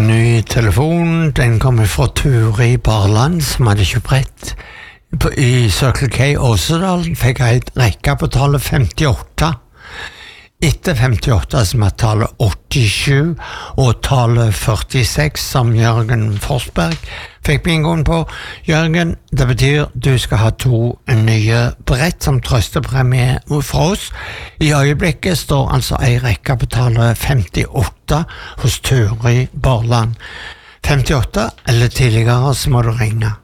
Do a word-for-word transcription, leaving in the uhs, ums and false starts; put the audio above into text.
ny telefon. Den kommer fra Turi Barland, som hadde kjøpt brett i Circle K Åsedal. Fikk jeg et rekke på tallet femtiåtte. Etter femtiåtte som er tallet åttisju, og tallet førtiseks som Jørgen Forsberg fikk bingoen på. Jørgen, det betyr du skal ha to nye brett som trøstepremie fra oss. I øyeblikket står altså en rekke på tallet femtiåtte hos Turi Barland. femtiåtte eller tidligere så må du ringe.